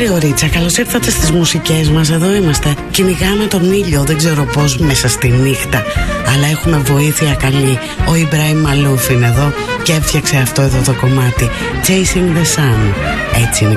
Μάριο Ρίτσα, καλώς ήρθατε στις μουσικές μας. Εδώ είμαστε. Κυνηγάμε τον ήλιο, δεν ξέρω πώς μέσα στη νύχτα, αλλά έχουμε βοήθεια καλή. Ο Ιμπραήμ Μαλούφ είναι εδώ και έφτιαξε αυτό εδώ το κομμάτι, Chasing the Sun. Έτσι είναι.